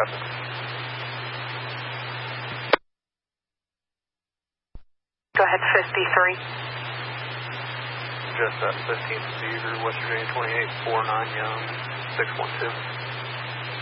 traffic. Go ahead, 53. Just that 15th Beaver, West Virginia 2849 Young, 612.